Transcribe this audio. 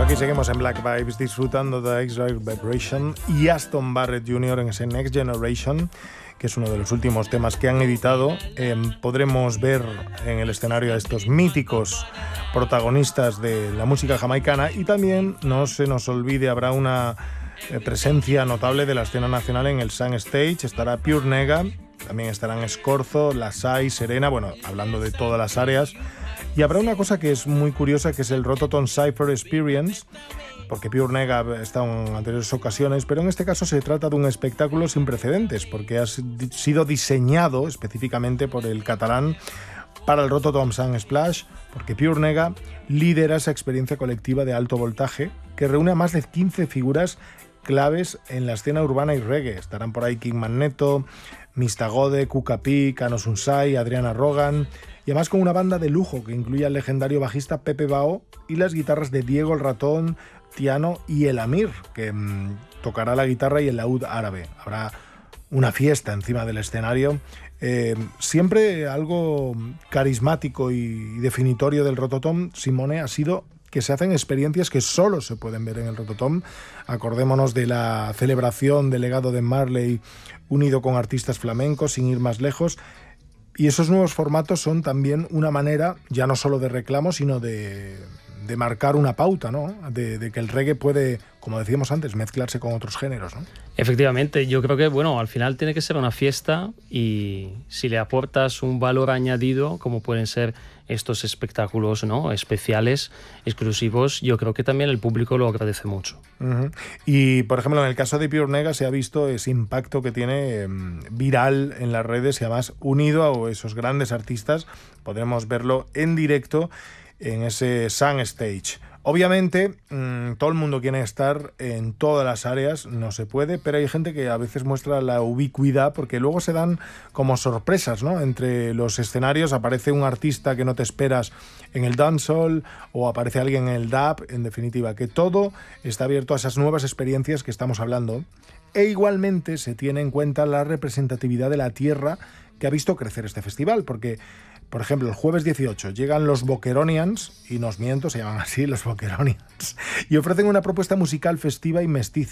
Aquí seguimos en Black Vibes disfrutando de X-Ray Vibration y Aston Barrett Jr. en ese Next Generation, que es uno de los últimos temas que han editado. Podremos ver en el escenario a estos míticos protagonistas de la música jamaicana, y también, no se nos olvide, habrá una presencia notable de la escena nacional en el Sun Stage. Estará Pure Nega, también estarán Scorzo, Lasai, Serena, bueno, hablando de todas las áreas. Y habrá una cosa que es muy curiosa, que es el Rototom Cypher Experience, porque Pure Nega ha estado en anteriores ocasiones, pero en este caso se trata de un espectáculo sin precedentes, porque ha sido diseñado específicamente por el catalán para el Rototom Sun Splash, porque Pure Nega lidera esa experiencia colectiva de alto voltaje que reúne a más de 15 figuras claves en la escena urbana y reggae. Estarán por ahí King Magneto, Mistagode, Kuka P, Kano Sunsai, Adriana Rogan, y además con una banda de lujo que incluye al legendario bajista Pepe Bao y las guitarras de Diego el Ratón, Tiano y El Amir, que tocará la guitarra y el laúd árabe. Habrá una fiesta encima del escenario. Siempre algo carismático y definitorio del Rototom, Simone, ha sido que se hacen experiencias que solo se pueden ver en el Rototom. Acordémonos de la celebración del legado de Marley unido con artistas flamencos, sin ir más lejos. Y esos nuevos formatos son también una manera, ya no solo de reclamo, sino de marcar una pauta, ¿no? De que el reggae puede, como decíamos antes, mezclarse con otros géneros, ¿no? Efectivamente, yo creo que, bueno, al final tiene que ser una fiesta, y si le aportas un valor añadido, como pueden ser estos espectáculos, ¿no?, especiales, exclusivos, yo creo que también el público lo agradece mucho. Uh-huh. Y, por ejemplo, en el caso de Pure Nega se ha visto ese impacto que tiene viral en las redes, y además unido a esos grandes artistas podremos verlo en directo en ese Sun Stage. Obviamente, todo el mundo quiere estar en todas las áreas, no se puede, pero hay gente que a veces muestra la ubicuidad, porque luego se dan como sorpresas, ¿no? Entre los escenarios aparece un artista que no te esperas en el dancehall, o aparece alguien en el dub. En definitiva, que todo está abierto a esas nuevas experiencias que estamos hablando, e igualmente se tiene en cuenta la representatividad de la tierra que ha visto crecer este festival, porque, por ejemplo, el jueves 18 llegan los Boqueronians, y no os miento, se llaman así, los Boqueronians, y ofrecen una propuesta musical festiva y mestiza.